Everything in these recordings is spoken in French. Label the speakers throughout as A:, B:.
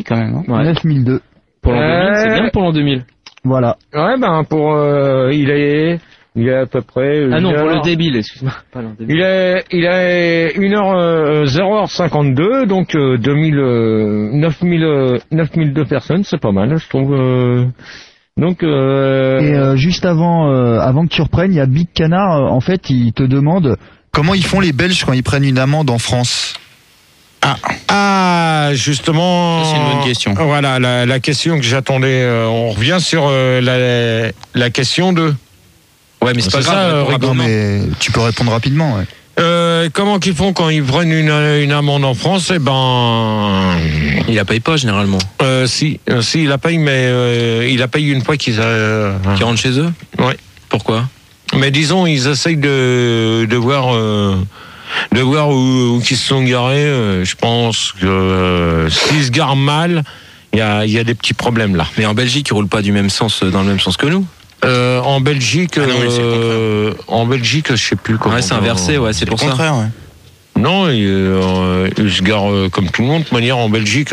A: prix quand même. Hein.
B: Ouais.
C: 9002.
B: Pour l'an 2000, c'est bien pour l'an 2000.
C: Voilà.
D: Ouais, ben pour il est à peu près.
B: Ah non, pour le débile, excuse-moi, pas l'an 2000.
D: Il est 0h52, donc 9002 personnes, c'est pas mal, je trouve. Donc.
C: Et juste avant que tu reprennes, il y a Big Canard. En fait, il te demande comment ils font les Belges quand ils prennent une amende en France.
D: Justement.
A: Ça, c'est une bonne question.
D: Voilà, la question que j'attendais. On revient sur la question 2.
A: Ouais, mais c'est pas grave.
C: Ça, non, mais tu peux répondre rapidement. Ouais.
D: Comment qu'ils font quand ils prennent une amende en France? Eh ben.
A: Il la paye pas généralement.
D: Si, il la paye, mais il la paye une fois qu'ils
A: Qui rentrent chez eux?
D: Ouais.
A: Pourquoi?
D: Mais disons, ils essayent de voir où qu'ils se sont garés. Je pense que s'ils se garent mal, il y a des petits problèmes là.
A: Mais en Belgique, ils roulent pas dans le même sens que nous.
D: En Belgique, en Belgique, je sais plus comment.
A: Ouais, c'est inversé, ouais, c'est pour ça.
E: Contraire, ouais.
D: Non, ils se garent comme tout le monde. De toute manière, en Belgique,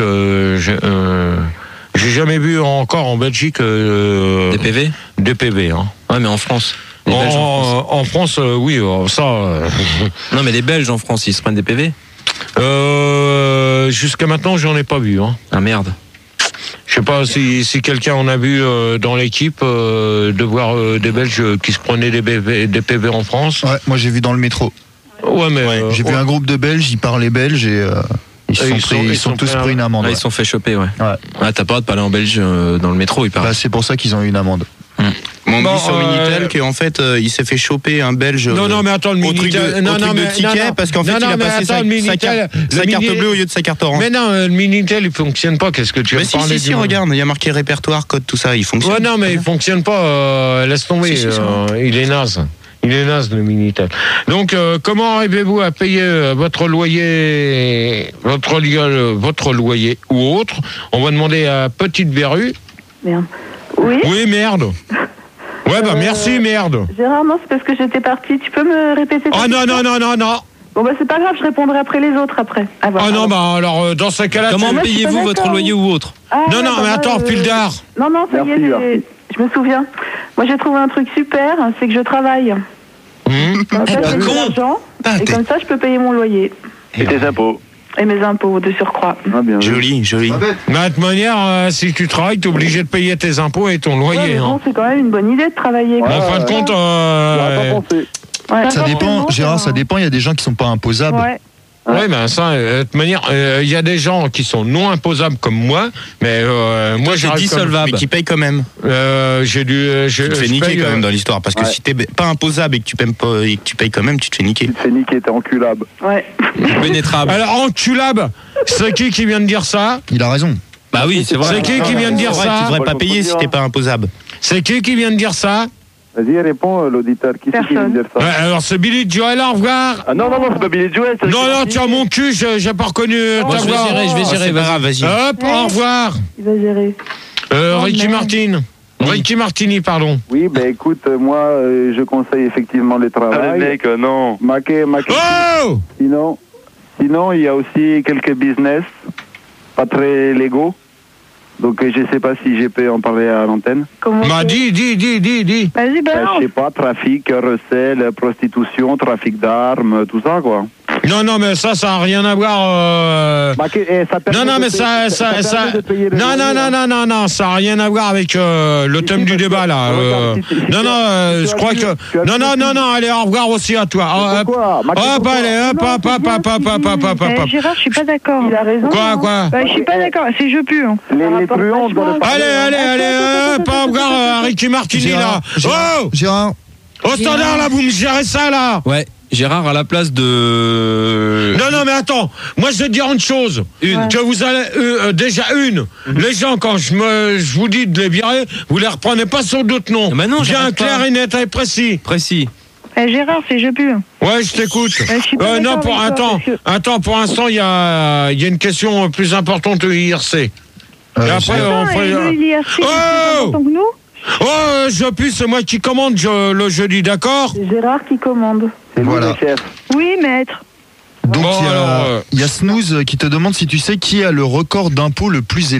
D: j'ai jamais vu encore en Belgique
A: Des PV.
D: Des PV. Hein.
A: Ouais, mais en France.
D: En France, oui, ça.
A: Non, mais les Belges en France, ils se prennent des PV.
D: Jusqu'à maintenant, j'en ai pas vu. Hein.
A: Ah merde.
D: Je sais pas si quelqu'un en a vu dans l'équipe de voir des Belges qui se prenaient des PV en France.
C: Ouais, moi j'ai vu dans le métro.
D: Ouais, mais
C: j'ai vu un groupe de Belges, ils parlaient belge et ils sont tous pris une amende.
A: Ah, ils se sont fait choper, ouais.
C: Ouais.
A: Ah, t'as pas le droit de parler en belge dans le métro, il paraît.
C: Bah, c'est pour ça qu'ils ont eu une amende.
E: On dit sur Minitel qu'en fait il s'est fait choper un Belge
D: non mais attends, le
E: Minitel de ticket parce qu'en fait il a passé sa carte bleue au lieu de sa carte orange.
D: Mais non, le Minitel il fonctionne pas, qu'est-ce que tu veux parler?
E: Si, regarde, il y a marqué répertoire, code, tout ça, il fonctionne.
D: Ouais, non mais il fonctionne pas, laisse tomber, il est naze. Il est naze le Minitel. Donc comment arrivez-vous à payer votre loyer ou autre? On va demander à Petite Verrue.
F: Merde. Oui.
D: Oui, merde. Ouais, bah merci, merde.
F: Gérard, non, c'est parce que j'étais partie. Tu peux me répéter?
D: Ah non.
F: Bon, bah c'est pas grave, je répondrai après les autres après.
D: Non, bah alors dans ce cas-là...
A: Comment payez-vous votre loyer ou autre?
D: Non, mais attends, Pildar.
F: Non, ça y est, je me souviens. Moi, j'ai trouvé un truc super, c'est que je travaille. Comme ça, j'ai de l'argent, et comme ça, je peux payer mon loyer.
G: Et tes impôts.
F: Et mes impôts de surcroît.
G: Ah, bien
E: joli.
D: Mais de toute manière, si tu travailles, t'es obligé de payer tes impôts et ton loyer.
F: Bon, c'est quand même une bonne idée de travailler.
D: En fin de compte...
C: Ça dépend, Gérard, ça dépend. Il y a des gens qui sont pas imposables.
D: Oui, mais ça, de toute manière, il y a des gens qui sont non imposables comme moi, mais moi j'ai
E: dissolvable, mais qui payent quand même.
D: J'ai dû.
E: Tu te fais niquer quand même dans l'histoire, parce que si t'es pas imposable et que tu payes quand même, tu te fais niquer.
G: Tu te fais niquer, t'es enculable.
F: Ouais.
A: Pénétrable.
D: Alors enculable, c'est qui vient de dire ça?
C: Il a raison.
A: Bah oui, c'est vrai.
D: C'est qui vient de dire ça?
E: Tu devrais pas payer si t'es pas imposable.
D: C'est qui vient de dire ça?
G: Vas-y, réponds, l'auditeur. Qui c'est qui vient de dire ça?
D: Alors c'est Billy Joel, au revoir.
G: Ah non, c'est pas Billy Joel.
D: Non, tu as mon cul, j'ai pas reconnu ta voix.
A: Je vais gérer,
E: c'est pas grave, vas-y.
D: Hop, au revoir.
F: Il va gérer.
D: Ricky Martin. Ricky Martini, pardon.
G: Oui, écoute, moi, je conseille effectivement les travaux.
H: Ah, le mec, non.
D: Oh!
G: Sinon, il y a aussi quelques business pas très légaux. Donc, je sais pas si je peux en parler à l'antenne.
F: Comment?
D: Bah, dis.
F: Vas-y, balance.
G: Je sais pas, trafic, recel, prostitution, trafic d'armes, tout ça, quoi.
D: Non, mais ça a rien à voir. Non, mais ça a rien à voir avec le thème du débat là. Je crois que non, allez, au revoir aussi à toi. Hop, allez, hop.
I: Gérard, je suis pas d'accord.
F: Il a raison.
D: Quoi?
I: Bah, je suis pas d'accord, c'est je pue.
G: Les truands doivent pas.
D: Allez, hop, au revoir à Ricky Martini là.
C: Gérard.
D: Au standard là, vous me gérez ça là.
A: Ouais. Gérard à la place de...
D: Non, mais attends, moi je vais te dire une chose. Que vous allez... déjà les gens, quand je vous dis de les virer, vous les reprenez pas sur d'autres noms.
A: Bah non,
D: bien clair et net et précis.
I: Gérard, c'est je pue.
D: Ouais, je t'écoute. Non, pour l'instant, il y a une question plus importante de l'IRC. Et après, on ferait...
I: L'IRC, c'est que nous.
D: Je pue, c'est moi qui commande le jeudi, d'accord?
F: C'est Gérard qui commande.
G: C'est lui le chef.
I: Oui, maître.
C: Donc il y a Snooze qui te demande si tu sais qui a le record d'impôt le plus élevé.